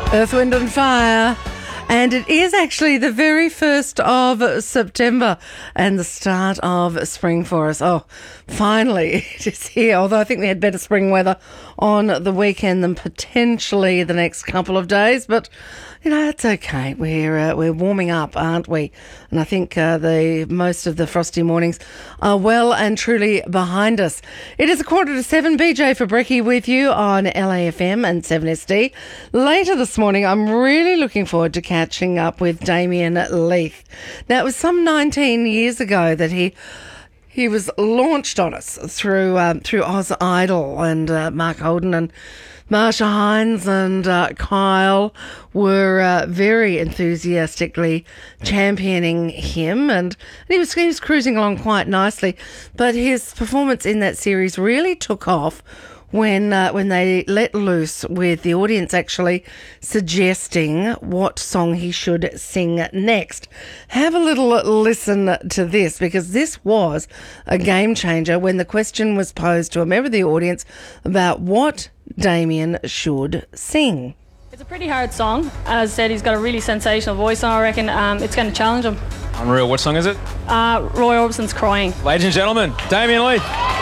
Earth, Wind and Fire. And it is actually the very 1st of September and the start of spring for us. Oh, finally it is here. Although I think we had better spring weather on the weekend than potentially the next couple of days. But, you know, it's okay. We're warming up, aren't we? And I think the most of the frosty mornings are well and truly behind us. It is 6:45. BJ for Brekkie with you on LAFM and 7SD. Later this morning, I'm really looking forward to catching up with Damien Leith. Now, it was some 19 years ago that he was launched on us through Oz Idol, and Mark Holden and Marsha Hines and Kyle were very enthusiastically championing him, and he was cruising along quite nicely. But his performance in that series really took off when they let loose with the audience actually suggesting what song he should sing next. Have a little listen to this, because this was a game changer when the question was posed to a member of the audience about what Damien should sing. It's a pretty hard song. As I said, he's got a really sensational voice, and I reckon it's going to challenge him. Unreal. What song is it? Roy Orbison's Crying. Ladies and gentlemen, Damien Leith.